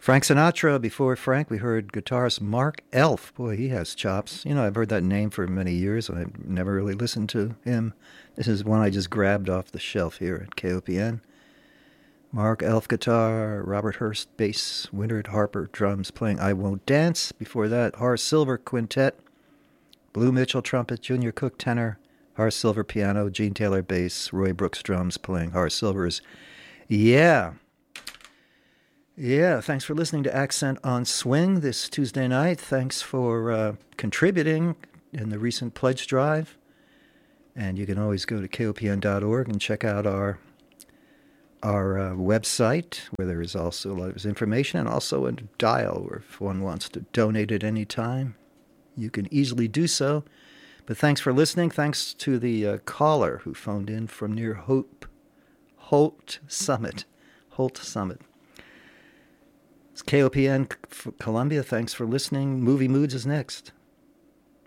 Frank Sinatra. Before Frank, we heard guitarist Mark Elf. Boy, he has chops. You know, I've heard that name for many years. I've never really listened to him. This is one I just grabbed off the shelf here at KOPN. Mark Elf guitar, Robert Hurst bass, Winterd Harper drums playing I Won't Dance. Before that, Horace Silver quintet, Blue Mitchell trumpet, Junior Cook tenor, Horace Silver piano, Gene Taylor bass, Roy Brooks drums playing Horace Silver's Yeah. Yeah, thanks for listening to Accent on Swing this Tuesday night. Thanks for contributing in the recent pledge drive. And you can always go to kopn.org and check out our website, where there is also a lot of information, and also a dial where if one wants to donate at any time, you can easily do so. But thanks for listening. Thanks to the caller who phoned in from near Holt Summit. It's KOPN Columbia. Thanks for listening. Movie Moods is next.